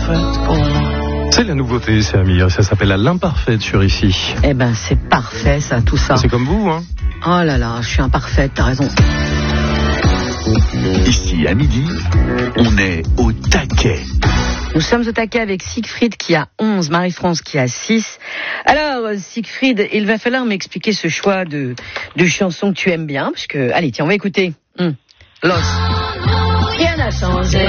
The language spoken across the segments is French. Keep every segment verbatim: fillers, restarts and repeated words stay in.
parfaite pour moi. C'est la nouveauté, c'est Amir, ça s'appelle la l'imparfaite sur ici. Eh ben, c'est parfait, ça, tout ça. C'est comme vous, hein. Oh là là, je suis imparfaite, t'as raison. Ici, à midi, on est au taquet. Nous sommes au taquet avec Siegfried qui a onze, Marie-France qui a six. Alors, Siegfried, il va falloir m'expliquer ce choix de, de chanson que tu aimes bien, parce que, allez, tiens, on va écouter. Hum. Los. Rien n'a changé.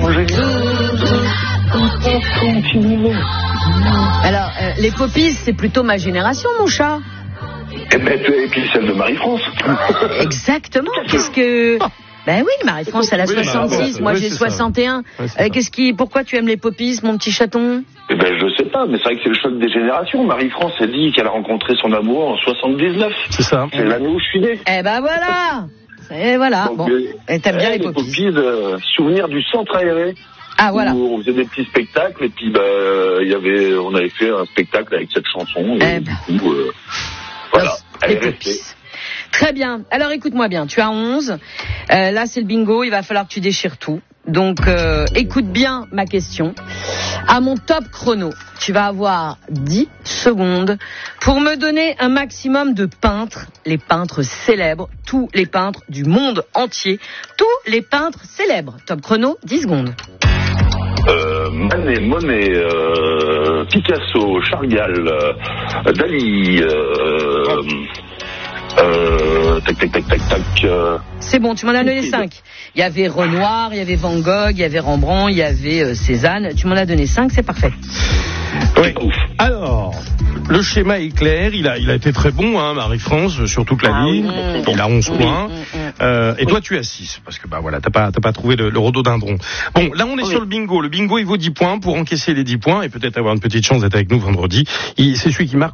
Alors, euh, les Poppies, c'est plutôt ma génération, mon chat. Et, ben, et puis celle de Marie-France. Exactement. Qu'est-ce que... Ben oui, Marie-France, elle a soixante-six, moi j'ai soixante et un. Euh, qu'est-ce qui, pourquoi tu aimes les Poppies, mon petit chaton? Eh ben, je sais pas, mais c'est vrai que c'est le choc des générations. Marie-France a dit qu'elle a rencontré son amour en soixante-dix-neuf. C'est ça. C'est l'année où je suis né. Eh ben voilà. Et voilà. Donc, bon. euh, Et t'aimes bien eh, les Poppies. Les Poppies, euh, souvenir du centre aéré. Ah voilà. Où on faisait des petits spectacles et puis bah il y avait, on avait fait un spectacle avec cette chanson. Et Eh ben. du coup, euh, voilà, elle Les est restée. Poppies. Très bien. Alors écoute-moi bien, tu as onze. Euh, là c'est le bingo, il va falloir que tu déchires tout. Donc euh, écoute bien ma question. À mon top chrono, tu vas avoir dix secondes pour me donner un maximum de peintres, les peintres célèbres, tous les peintres du monde entier, tous les peintres célèbres. Top chrono, dix secondes. Euh, Manet, Monet, euh, Picasso, Chagall, euh, Dali, euh, euh, tac tac tac tac tac. Euh, C'est bon, tu m'en as donné cinq. Il y avait Renoir, il y avait Van Gogh, il y avait Rembrandt, il y avait euh, Cézanne. Tu m'en as donné cinq, c'est parfait. Oui. Alors, le schéma est clair, il a, il a été très bon, hein, Marie-France, sur toute la Ah ligne. oui. Il a onze Oui. points. Mm, mm. Euh, et toi, tu as six, parce que bah voilà, t'as pas, t'as pas trouvé le, le rhododendron. Bon, là, on est Oui. sur le bingo. Le bingo, il vaut dix points pour encaisser les dix points et peut-être avoir une petite chance d'être avec nous vendredi. Il, c'est celui qui marque